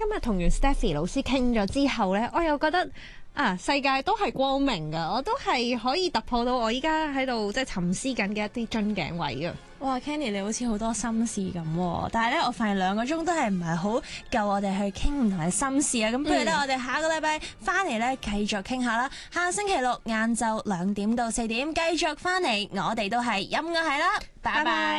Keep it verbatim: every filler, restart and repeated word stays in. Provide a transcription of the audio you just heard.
今日同完 Stephy 老師傾咗之後呢，我又覺得啊，世界都係光明噶，我都係可以突破到我依家喺度即係沉思緊嘅一啲樽頸位噶。 哇 Kenny 你好似好多心事咁，但係咧我發現兩個鐘都係唔係好夠我哋去傾唔同嘅心事啊。咁不如咧，我哋下個禮拜翻嚟咧繼續傾下啦。下星期六晏晝兩點到四點繼續翻嚟，我哋都係音樂係啦，拜拜。